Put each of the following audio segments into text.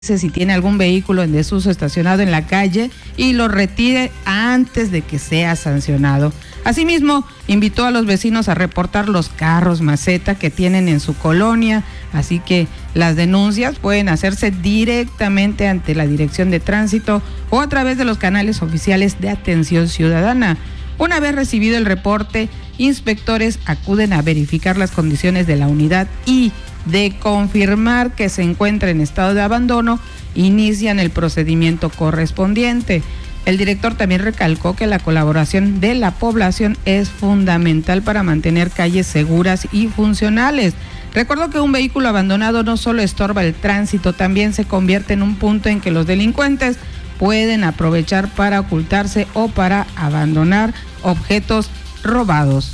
si tiene algún vehículo en desuso estacionado en la calle y lo retire antes de que sea sancionado. Asimismo, invitó a los vecinos a reportar los carros maceta que tienen en su colonia, así que las denuncias pueden hacerse directamente ante la Dirección de Tránsito o a través de los canales oficiales de atención ciudadana. Una vez recibido el reporte, inspectores acuden a verificar las condiciones de la unidad y, de confirmar que se encuentra en estado de abandono, inician el procedimiento correspondiente. El director también recalcó que la colaboración de la población es fundamental para mantener calles seguras y funcionales. Recordó que un vehículo abandonado no solo estorba el tránsito, también se convierte en un punto en que los delincuentes pueden aprovechar para ocultarse o para abandonar objetos robados.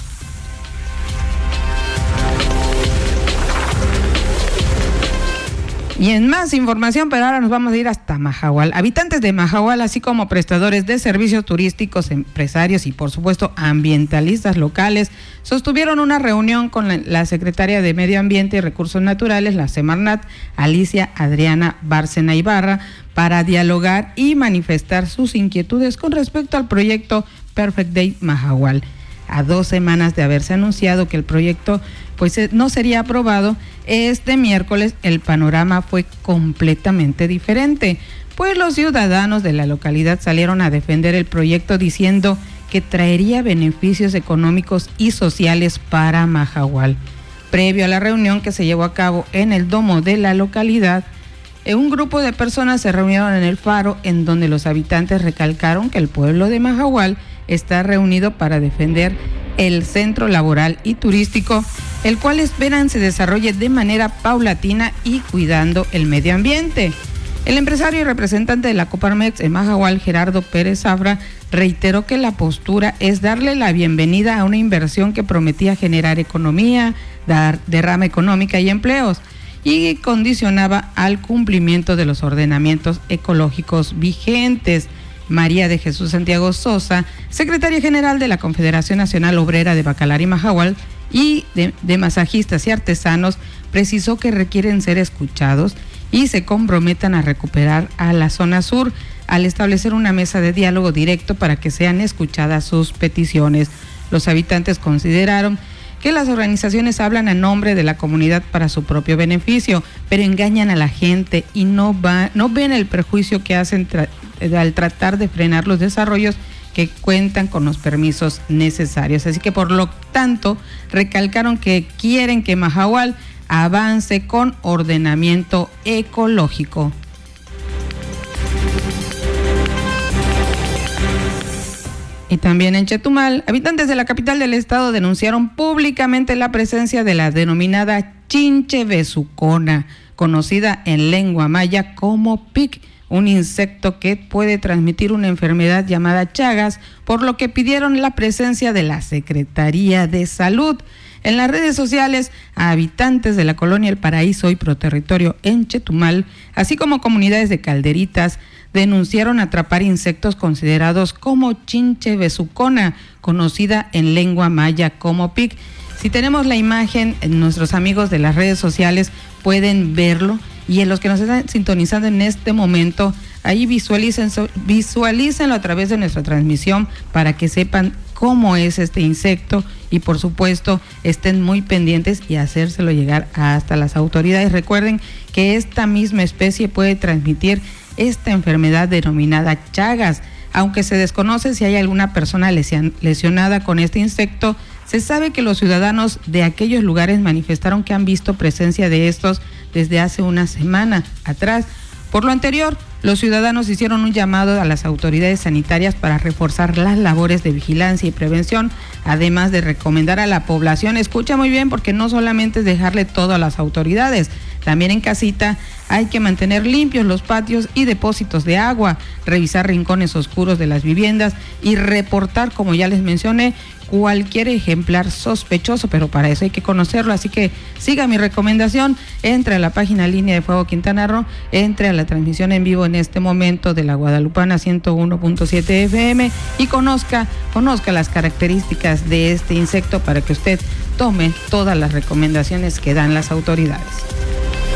Y en más información, pero ahora nos vamos a ir hasta Mahahual. Habitantes de Mahahual, así como prestadores de servicios turísticos, empresarios y por supuesto ambientalistas locales, sostuvieron una reunión con la secretaria de Medio Ambiente y Recursos Naturales, la Semarnat, Alicia Adriana Bárcena Ibarra, para dialogar y manifestar sus inquietudes con respecto al proyecto Perfect Day Mahahual. A 2 semanas de haberse anunciado que el proyecto no sería aprobado, este miércoles el panorama fue completamente diferente, pues los ciudadanos de la localidad salieron a defender el proyecto diciendo que traería beneficios económicos y sociales para Mahahual. Previo a la reunión que se llevó a cabo en el domo de la localidad, un grupo de personas se reunieron en el faro, en donde los habitantes recalcaron que el pueblo de Mahahual está reunido para defender el centro laboral y turístico, el cual esperan se desarrolle de manera paulatina y cuidando el medio ambiente. El empresario y representante de la Coparmex en Mahahual, Gerardo Pérez Zafra, reiteró que la postura es darle la bienvenida a una inversión que prometía generar economía, dar derrama económica y empleos, y condicionaba al cumplimiento de los ordenamientos ecológicos vigentes. María de Jesús Santiago Sosa, secretaria general de la Confederación Nacional Obrera de Bacalar y Mahahual y de masajistas y artesanos, precisó que requieren ser escuchados y se comprometan a recuperar a la zona sur al establecer una mesa de diálogo directo para que sean escuchadas sus peticiones. Los habitantes consideraron que las organizaciones hablan a nombre de la comunidad para su propio beneficio, pero engañan a la gente y no ven el perjuicio que hacen al tratar de frenar los desarrollos que cuentan con los permisos necesarios. Así que por lo tanto recalcaron que quieren que Mahahual avance con ordenamiento ecológico. Y también en Chetumal, habitantes de la capital del estado denunciaron públicamente la presencia de la denominada chinche besucona, conocida en lengua maya como pic, un insecto que puede transmitir una enfermedad llamada Chagas, por lo que pidieron la presencia de la Secretaría de Salud. En las redes sociales, a habitantes de la colonia El Paraíso y Proterritorio en Chetumal, así como comunidades de Calderitas, denunciaron atrapar insectos considerados como chinche besucona, conocida en lengua maya como pic. Si tenemos la imagen, nuestros amigos de las redes sociales pueden verlo, y en los que nos están sintonizando en este momento, ahí visualícenlo a través de nuestra transmisión para que sepan cómo es este insecto y por supuesto estén muy pendientes y hacérselo llegar hasta las autoridades. Recuerden que esta misma especie puede transmitir esta enfermedad denominada Chagas. Aunque se desconoce si hay alguna persona lesionada con este insecto, se sabe que los ciudadanos de aquellos lugares manifestaron que han visto presencia de estos desde hace una semana atrás. Por lo anterior, los ciudadanos hicieron un llamado a las autoridades sanitarias para reforzar las labores de vigilancia y prevención, además de recomendar a la población, escucha muy bien, porque no solamente es dejarle todo a las autoridades, también en casita hay que mantener limpios los patios y depósitos de agua, revisar rincones oscuros de las viviendas y reportar, como ya les mencioné, cualquier ejemplar sospechoso, pero para eso hay que conocerlo, así que siga mi recomendación, entre a la página Línea de Fuego Quintana Roo, entre a la transmisión en vivo en este momento de la Guadalupana 101.7 FM y conozca las características de este insecto para que usted tome todas las recomendaciones que dan las autoridades.